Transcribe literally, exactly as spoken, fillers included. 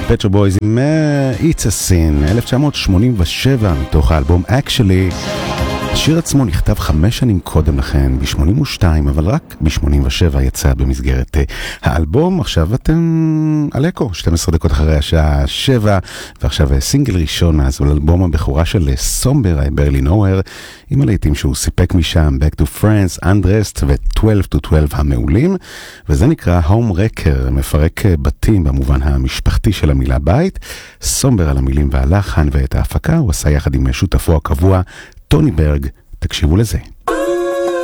פט שופ בויז עם It's a Sin, אלף תשע מאות שמונים ושבע, מתוך האלבום Actually. השיר עצמו נכתב חמש שנים קודם לכן, ב-שמונים ושתיים, אבל רק ב-שמונים ושבע יצא במסגרת האלבום. עכשיו אתם על אקו, שתים עשרה דקות אחרי השעה שבע, ועכשיו סינגל ראשון, אז הוא אלבום הבכורה של סומבר, I Barely Know Her, עם הלהיטים שהוא סיפק משם, Back to France, Undressed ו-twelve to twelve המעולים, וזה נקרא Home Wrecker, מפרק בתים במובן המשפחתי של המילה בית. סומבר על המילים והלחן ואת ההפקה הוא עשה יחד עם שותפו הקבוע, טוני ברג. תקשיבו לזה.